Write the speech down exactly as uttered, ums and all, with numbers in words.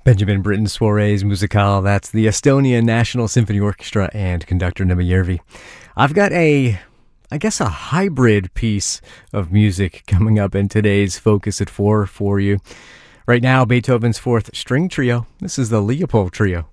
Benjamin Britten Soirees Musicales. That's the Estonia National Symphony Orchestra and conductor Nebba Järvi. I've got a, I guess, a hybrid piece of music coming up in today's Focus at Four for you. Right now, Beethoven's Fourth String Trio. This is the Leopold Trio.